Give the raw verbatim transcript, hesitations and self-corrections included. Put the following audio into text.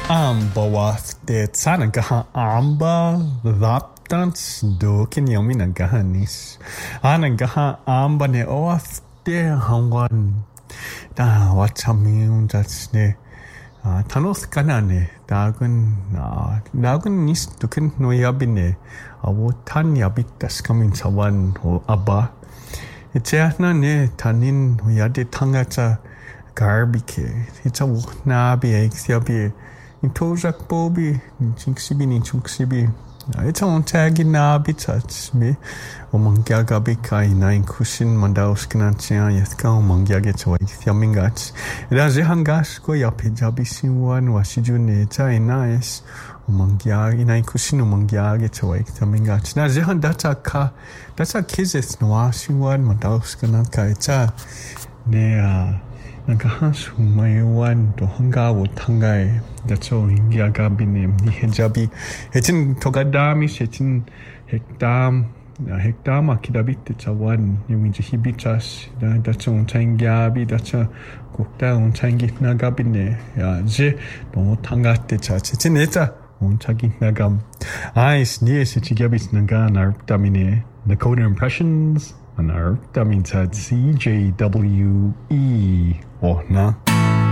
Ambawafte Tsanagaha Amba Laptans Dokin Yominagahanis Anagaha Amba ne Oafte Hangwan Da Watamium that's ne Tanos Kanane Dagun Dagun Nis Dukin no Yabine Awotan Yabitas coming Sawan or Abba Itiana ne Tanin Yade Tangata Garbike it's a Nabi Exiabi Intojak Bobby, Jinxibi, Ninchuxibi. It's on tagging Nabitats me, or Mangiagabika, nine cushion, Mandauskanachia, Yaska, Mangiagets, or Yamingats. Rajahangas, go Yapijabisin one, Washijune, Chai nice, or Mangiag, nine cushion, or Mangiagets, or Yamingats. Najahan, that's a car, that's a kiss, no washing one, Mandauskanaka, it's a near. Nagahas humaywan to hanga wo tangay datso hingi agabi ne ni hejabi hetin togadami hetin hekdam hekdam akidabit tawan yung hibitas datso untangabi datso kokta untangit nagabi ne ya je no tangate cha hetin eta untagit nagam ais ni se chigabis nagan arptamine the Coder Impressions on our that means at C J W E oh na